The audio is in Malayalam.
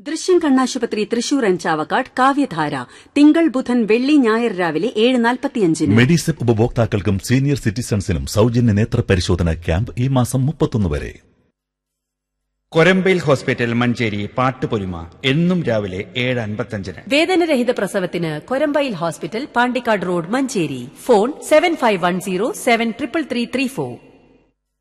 ദൃശ്യം കണ്ണാശുപത്രി തൃശൂർ ആൻഡ് ചാവക്കാട് കാവ്യധാര തിങ്കൾ ബുധൻ വെള്ളി ഞായർ രാവിലെ 7:45 മെഡിസെപ് ഉപഭോക്താക്കൾക്കും സീനിയർ സിറ്റിസൺസിനും സൌജന്യ നേത്ര പരിശോധന ക്യാമ്പ് ഈ മാസം 31 വരെ. കൊരമ്പയിൽ ഹോസ്പിറ്റൽ മഞ്ചേരി പാട്ടുപൊലിമ എന്നും രാവിലെ 7:55. വേദനരഹിത പ്രസവത്തിന് Korambayil hospital Pandikkad road Manjeri. Phone 7510733334.